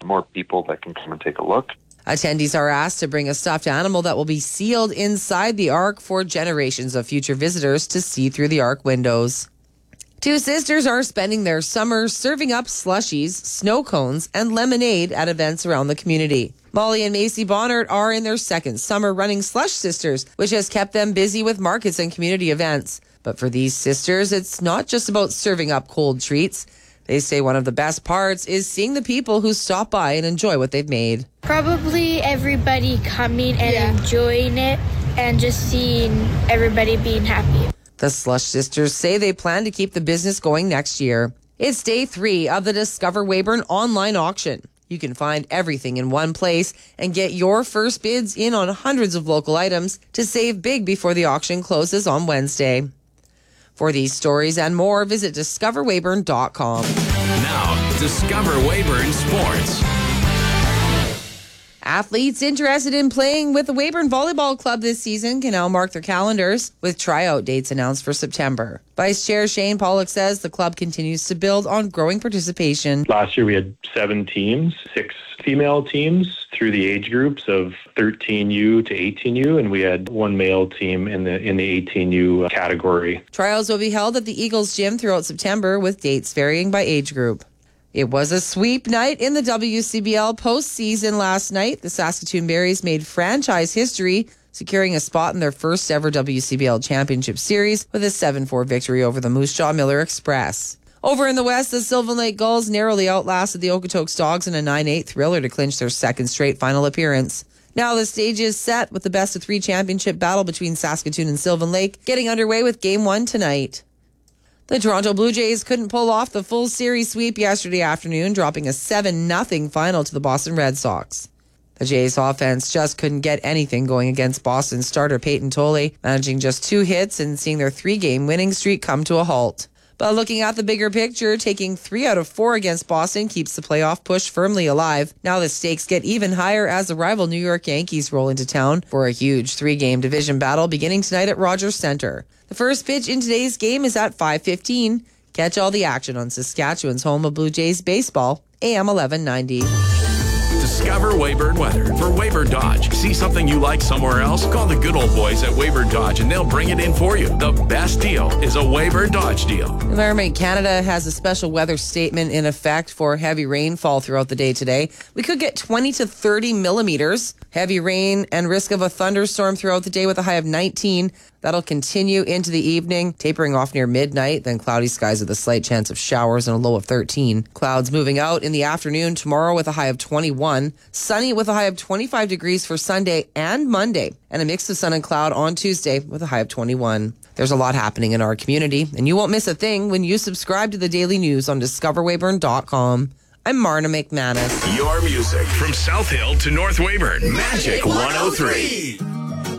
more people that can come and take a look. Attendees are asked to bring a stuffed animal that will be sealed inside the Ark for generations of future visitors to see through the Ark windows. Two sisters are spending their summer serving up slushies, snow cones, and lemonade at events around the community. Molly and Macy Bonnert are in their second summer running Slush Sisters, which has kept them busy with markets and community events. But for these sisters, it's not just about serving up cold treats. They say one of the best parts is seeing the people who stop by and enjoy what they've made. Probably everybody coming and enjoying it and just seeing everybody being happy. The Slush Sisters say they plan to keep the business going next year. It's day 3 of the Discover Weyburn online auction. You can find everything in one place and get your first bids in on hundreds of local items to save big before the auction closes on Wednesday. For these stories and more, visit discoverweyburn.com. Now, Discover Weyburn Sports. Athletes interested in playing with the Weyburn Volleyball Club this season can now mark their calendars with tryout dates announced for September. Vice Chair Shane Pollock says the club continues to build on growing participation. Last year we had 7 teams, 6 female teams through the age groups of 13U to 18U, and we had 1 male team in the 18U category. Trials will be held at the Eagles Gym throughout September with dates varying by age group. It was a sweep night in the WCBL postseason last night. The Saskatoon Berries made franchise history, securing a spot in their first ever WCBL Championship Series with a 7-4 victory over the Moose Jaw Miller Express. Over in the West, the Sylvan Lake Gulls narrowly outlasted the Okotoks Dogs in a 9-8 thriller to clinch their second straight final appearance. Now the stage is set with the best-of-3 championship battle between Saskatoon and Sylvan Lake getting underway with Game 1 tonight. The Toronto Blue Jays couldn't pull off the full series sweep yesterday afternoon, dropping a 7-0 final to the Boston Red Sox. The Jays offense just couldn't get anything going against Boston starter Peyton Tolley, managing just 2 hits and seeing their 3-game winning streak come to a halt. But looking at the bigger picture, taking 3 out of 4 against Boston keeps the playoff push firmly alive. Now the stakes get even higher as the rival New York Yankees roll into town for a huge 3-game division battle beginning tonight at Rogers Centre. The first pitch in today's game is at 5:15. Catch all the action on Saskatchewan's home of Blue Jays baseball, AM 1190. Discover Weyburn weather for Weyburn Dodge. See something you like somewhere else? Call the good old boys at Weyburn Dodge and they'll bring it in for you. The best deal is a Weyburn Dodge deal. Environment Canada has a special weather statement in effect for heavy rainfall throughout the day today. We could get 20 to 30 millimeters. Heavy rain and risk of a thunderstorm throughout the day with a high of 19. That'll continue into the evening, tapering off near midnight, then cloudy skies with a slight chance of showers and a low of 13. Clouds moving out in the afternoon tomorrow with a high of 21. Sunny with a high of 25 degrees for Sunday and Monday, and a mix of sun and cloud on Tuesday with a high of 21. There's a lot happening in our community, and you won't miss a thing when you subscribe to the daily news on discoverweyburn.com. I'm Marna McManus. Your music from South Hill to North Weyburn. Magic 103.